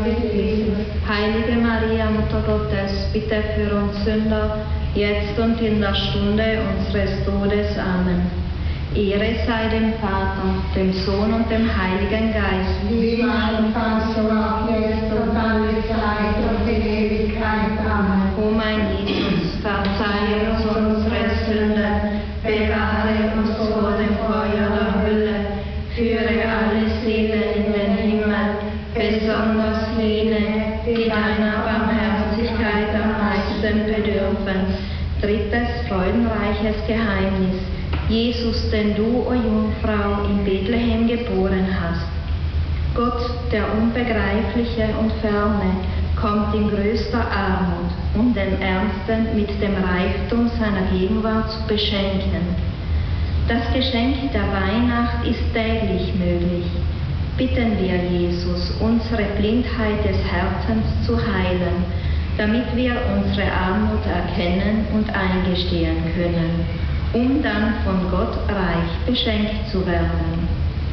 Jesus. Heilige Maria, Mutter Gottes, bitte für uns Sünder, jetzt und in der Stunde unseres Todes. Amen. Ehre sei dem Vater, dem Sohn und dem Heiligen Geist. Wie im Anfang, so auch jetzt und alle Zeit und in Ewigkeit. Amen. O mein Jesus, verzeihe uns unsere Sünden, bewahre uns vor dem Feuer der Hölle, führe alle Seelen in den Himmel, besonders jene, die deiner Barmherzigkeit am meisten bedürfen. Drittes freudenreiches Geheimnis. Jesus, den du, o Jungfrau, in Bethlehem geboren hast. Gott, der Unbegreifliche und Ferne, kommt in größter Armut, um den Ärmsten mit dem Reichtum seiner Gegenwart zu beschenken. Das Geschenk der Weihnacht ist täglich möglich. Bitten wir Jesus, unsere Blindheit des Herzens zu heilen, damit wir unsere Armut erkennen und eingestehen können, um dann von Gott reich beschenkt zu werden.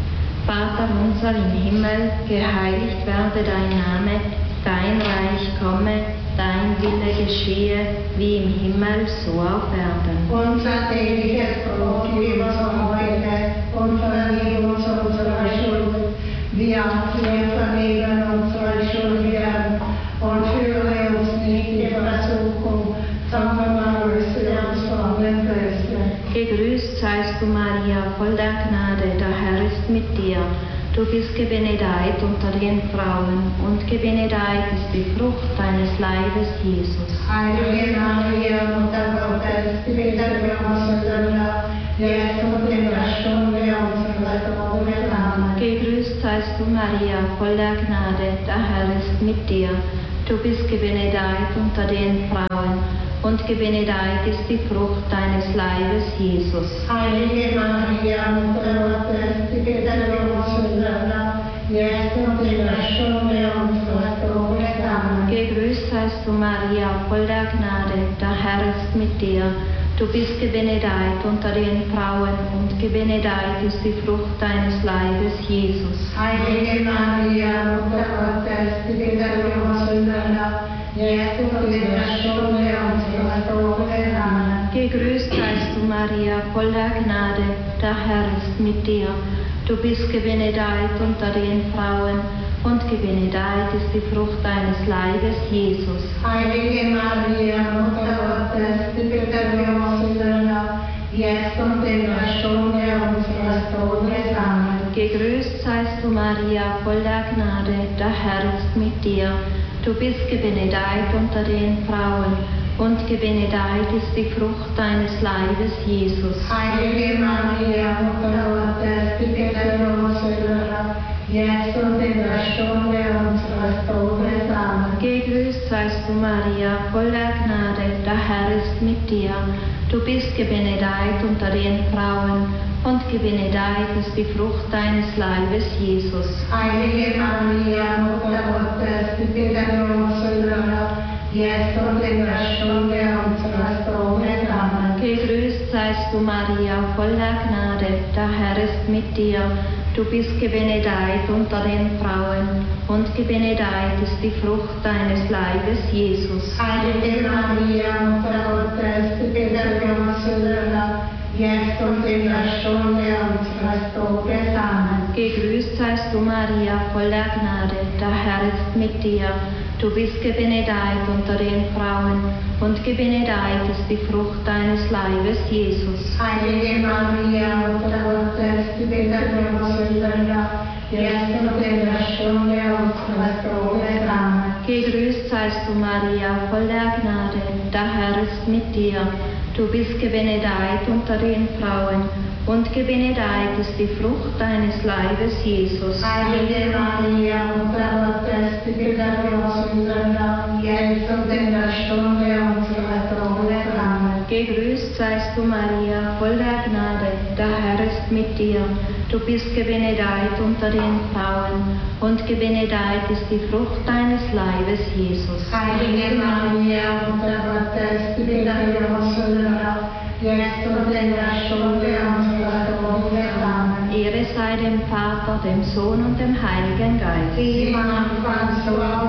Vater unser im Himmel, geheiligt werde dein Name, dein Reich komme, dein Wille geschehe, wie im Himmel, so auf Erden. Unser tägliches Brot gib uns heute und vergib uns unsere Schuld, wie auch wir vergeben unsere Schuldigen, und führe uns nicht in Versuchung, sondern erlöse uns von dem Bösen. Gegrüßt seist du, Maria, voll der Gnade, der Herr ist mit dir. Du bist gebenedeit unter den Frauen, und gebenedeit ist die Frucht deines Leibes, Jesus. Heilige Maria, Mutter Gottes, bitte für uns Sünder, jetzt und in der Stunde unseres Todes. Amen. Gegrüßt seist du, Maria, voll der Gnade, der Herr ist mit dir. Du bist gebenedeit unter den Frauen, und gebenedeit ist die Frucht deines Leibes, Jesus. Heilige Maria, Mutter Gottes, bitte für uns Sünder, jetzt und in der Stunde unseres Todes. Amen. Gegrüßt seist du, Maria, voll der Gnade, der Herr ist mit dir. Du bist gebenedeit unter den Frauen, und gebenedeit ist die Frucht deines Leibes, Jesus. Heilige Maria, Mutter Gottes, bitte für uns Sünder, jetzt und in der Stunde unseres Todes. Amen. Gegrüßt seist du, Maria, voll der Gnade, der Herr ist mit dir. Du bist gebenedeit unter den Frauen, und gebenedeit ist die Frucht deines Leibes, Jesus. Heilige Maria, Mutter Gottes, bitte für uns Sünder, jetzt und in der Stunde unseres Todes. Amen. Gegrüßt seist du, Maria, voll der Gnade, der Herr ist mit dir. Du bist gebenedeit unter den Frauen, und gebenedeit ist die Frucht deines Leibes, Jesus. Heilige Maria, Mutter Gottes, bitte für uns Sünder, jetzt und in der Stunde unseres Todes. Amen. Gegrüßt seist du, Maria, voll der Gnade, der Herr ist mit dir. Du bist gebenedeit unter den Frauen, und gebenedeit ist die Frucht deines Leibes, Jesus. Heilige Maria, Mutter Gottes, bitte für uns Sünder, jetzt und in der Stunde unseres Todes. Amen. Gegrüßt seist du, Maria, voll der Gnade, der Herr ist mit dir. Du bist gebenedeit unter den Frauen, und gebenedeit ist die Frucht deines Leibes, Jesus. Heilige Maria, Mutter Gottes, bitte für uns Sünder, jetzt und in der Stunde unseres Todes. Amen. Gegrüßt seist du, Maria, voll der Gnade, der Herr ist mit dir. Du bist gebenedeit unter den Frauen, und gebenedeit ist die Frucht deines Leibes, Jesus. Heilige Maria, Mutter Gottes, bitte für uns Sünder, jetzt und in der Stunde unseres Todes. Amen. Gegrüßt seist du, Maria, voll der Gnade, der Herr ist mit dir. Du bist gebenedeit unter den Frauen, und gebenedeit ist die Frucht deines Leibes, Jesus. Heilige Maria, Mutter Gottes, bitte für uns Sünder, jetzt und in der Stunde unseres Todes. Amen. Gegrüßt seist du, Maria, voll der Gnade, der Herr ist mit dir. Du bist gebenedeit unter den Frauen, und gebenedeit ist die Frucht deines Leibes, Jesus. Heilige Maria, Mutter Gottes, bitte für uns Sünder, jetzt und in der Stunde unseres Todes. Amen. Ehre sei dem Vater, dem Sohn und dem Heiligen Geist. Wie im Anfang, so auch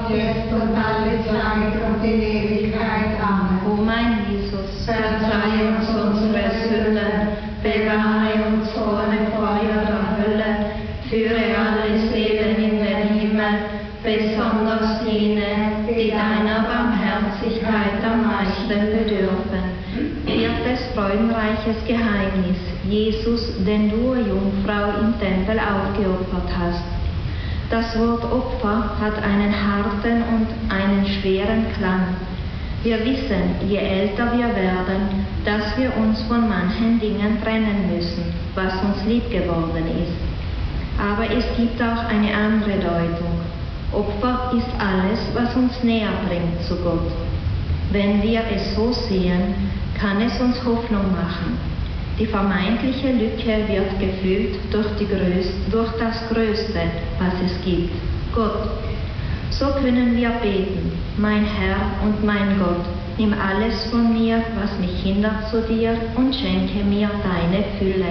auch jetzt und alle Zeit und in Ewigkeit. Amen. O mein Jesus, verzeih uns unsere Sünden, bewahre uns vor dem Feuer der Hölle, führe alle Seelen in den Himmel, besonders jene, die deiner Barmherzigkeit am meisten bedürfen. Viertes freudenreiches Geheimnis: Jesus, den du, Jungfrau, im Tempel aufgeopfert hast. Das Wort Opfer hat einen harten und einen schweren Klang. Wir wissen, je älter wir werden, dass wir uns von manchen Dingen trennen müssen, was uns lieb geworden ist. Aber es gibt auch eine andere Deutung. Opfer ist alles, was uns näher bringt zu Gott. Wenn wir es so sehen, kann es uns Hoffnung machen. Die vermeintliche Lücke wird gefüllt durch das Größte, was es gibt, Gott. So können wir beten: Mein Herr und mein Gott, nimm alles von mir, was mich hindert zu dir, und schenke mir deine Fülle.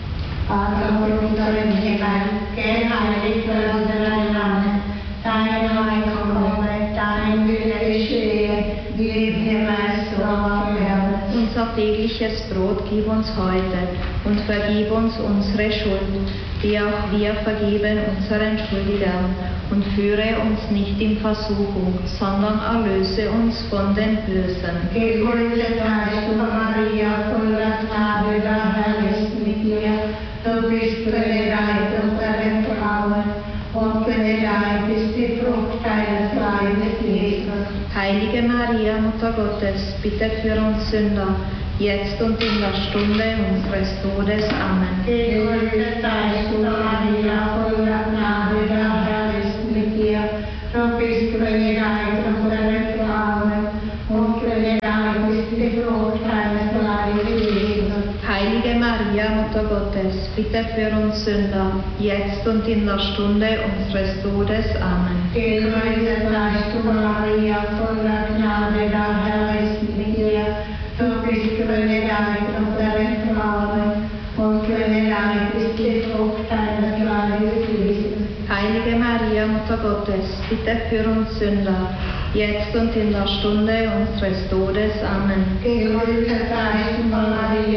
Vater unser im Himmel, geheiligt werde dein Name, dein Reich komme, dein Wille geschehe, wie im Himmel so auf Erden. Unser tägliches Brot gib uns heute und vergib uns unsere Schuld, wie auch wir vergeben unseren Schuldigern. Und führe uns nicht in Versuchung, sondern erlöse uns von den Bösen. Gegrüßet seist du, Maria, voller Gnade, der Herr ist mit dir. Du bist benedeit unter den Frauen, und benedeit ist die Frucht deines Leibes, Jesus. Heilige Maria, Mutter Gottes, bitte für uns Sünder, jetzt und in der Stunde unseres Todes. Amen. Gegrüßet seist du, Maria, voller Gnade, der Herr ist mit dir. Du bist benedeit unter den Frauen, und benedeit ist die Frucht deines Leibes, Jesus. Heilige Maria, Mutter Gottes, bitte für uns Sünder, jetzt und in der Stunde unseres Todes. Amen. Gegrüßet seist du, Maria, voller Gnade, der Herr ist mit dir. Du bist benedeit unter den Frauen, und benedeit ist die Frucht deines Leibes, Jesus. Heilige Maria, Mutter Gottes, bitte für uns Sünder, jetzt und in der Stunde unseres Todes. Amen. Gegrüßet seist du, Maria,